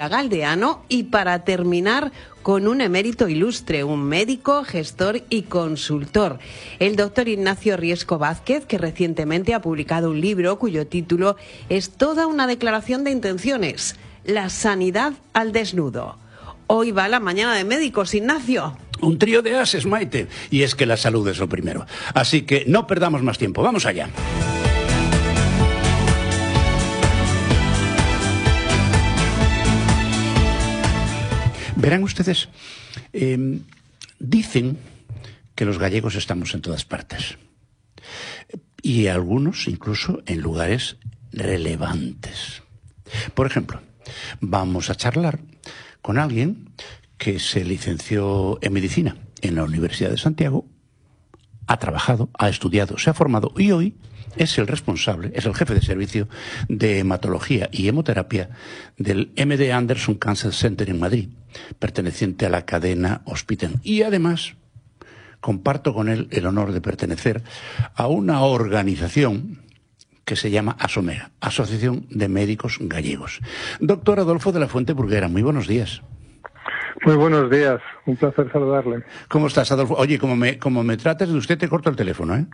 García Galdeano y para terminar con un emérito ilustre, un médico, gestor y consultor, el doctor Ignacio Riesco Vázquez, que recientemente ha publicado un libro cuyo título es toda una declaración de intenciones, La sanidad al desnudo. Hoy va la mañana de médicos, Ignacio. Un trío de ases, Maite, y es que la salud es lo primero. Así que no perdamos más tiempo, vamos allá. Verán ustedes, dicen que los gallegos estamos en todas partes. Y algunos incluso en lugares relevantes. Por ejemplo, vamos a charlar con alguien que se licenció en medicina en la Universidad de Santiago, ha trabajado, ha estudiado, se ha formado y hoy es el responsable, es el jefe de servicio de hematología y hemoterapia del MD Anderson Cancer Center en Madrid, perteneciente a la cadena Hospiten. Y además comparto con él el honor de pertenecer a una organización que se llama ASOMEGA, Asociación de Médicos Gallegos. Doctor Adolfo de la Fuente Burguera, muy buenos días. Muy buenos días, un placer saludarle. ¿Cómo estás, Adolfo? Oye, como me trates de usted, te corto el teléfono, ¿eh?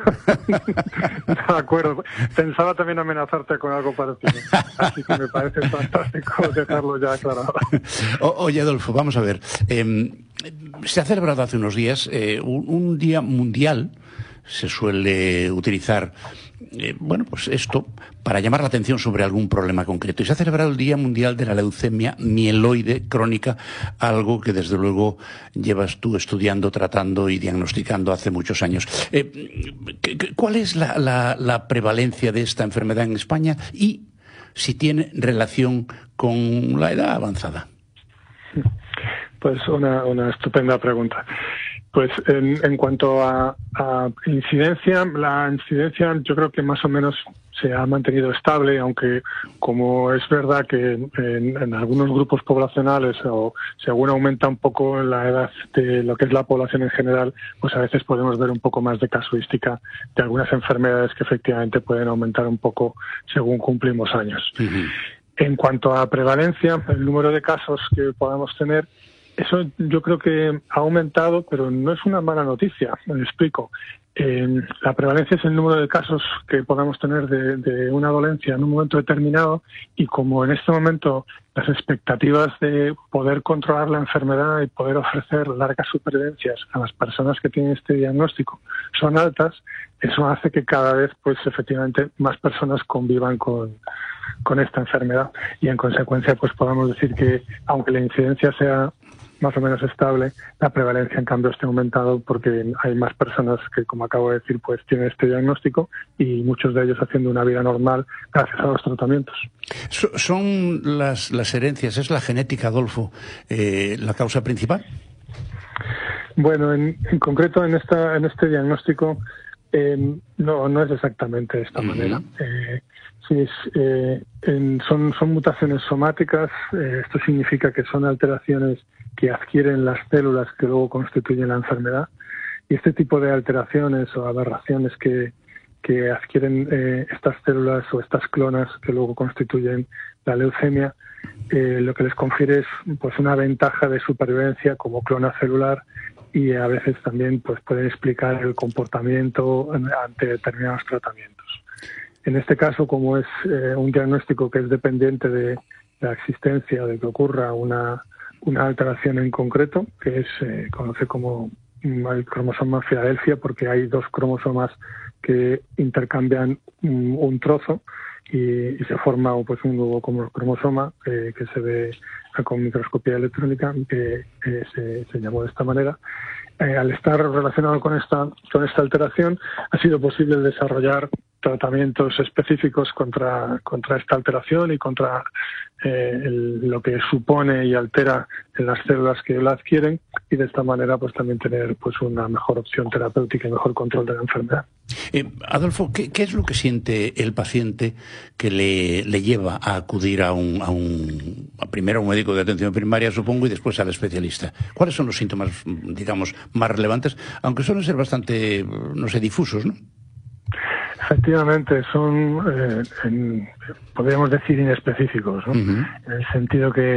De acuerdo, pensaba también amenazarte con algo parecido, así que me parece fantástico dejarlo ya aclarado. Oye, Adolfo, vamos a ver. Se ha celebrado hace unos días un día mundial, se suele utilizar pues esto para llamar la atención sobre algún problema concreto. Y se ha celebrado el Día Mundial de la Leucemia Mieloide Crónica, algo que desde luego llevas tú estudiando, tratando y diagnosticando hace muchos años. ¿Cuál es la prevalencia de esta enfermedad en España y si tiene relación con la edad avanzada? Pues una estupenda pregunta. Pues en cuanto a incidencia, la incidencia yo creo que más o menos se ha mantenido estable, aunque como es verdad que en algunos grupos poblacionales o según aumenta un poco la edad de lo que es la población en general, pues a veces podemos ver un poco más de casuística de algunas enfermedades que efectivamente pueden aumentar un poco según cumplimos años. Uh-huh. En cuanto a prevalencia, el número de casos que podamos tener, eso yo creo que ha aumentado, pero no es una mala noticia, me explico. La prevalencia es el número de casos que podamos tener de una dolencia en un momento determinado y como en este momento las expectativas de poder controlar la enfermedad y poder ofrecer largas supervivencias a las personas que tienen este diagnóstico son altas, eso hace que cada vez, pues efectivamente, más personas convivan con esta enfermedad y en consecuencia pues podamos decir que aunque la incidencia sea más o menos estable, la prevalencia en cambio está aumentado porque hay más personas que, como acabo de decir, pues tienen este diagnóstico y muchos de ellos haciendo una vida normal gracias a los tratamientos. ¿Son las herencias, es la genética, Adolfo, la causa principal? Bueno, en concreto en este diagnóstico no es exactamente de esta manera. Sí, son mutaciones somáticas, esto significa que son alteraciones que adquieren las células que luego constituyen la enfermedad y este tipo de alteraciones o aberraciones que adquieren estas células o estas clonas que luego constituyen la leucemia, lo que les confiere es pues una ventaja de supervivencia como clona celular y a veces también pues pueden explicar el comportamiento ante determinados tratamientos. En este caso, como es un diagnóstico que es dependiente de la existencia de que ocurra una alteración en concreto, que se conoce como el cromosoma Filadelfia, porque hay dos cromosomas que intercambian un trozo y se forma pues un nuevo cromosoma que se ve con microscopía electrónica, que se llamó de esta manera. Al estar relacionado con esta alteración, ha sido posible desarrollar tratamientos específicos contra esta alteración y contra lo que supone y altera en las células que la adquieren y de esta manera pues también tener pues una mejor opción terapéutica y mejor control de la enfermedad. Adolfo, ¿qué es lo que siente el paciente que le lleva a acudir primero a un médico de atención primaria, supongo, y después al especialista? ¿Cuáles son los síntomas, digamos, más relevantes, aunque suelen ser bastante, difusos, ¿no? Efectivamente, son, podríamos decir, inespecíficos, ¿no? Uh-huh. En el sentido que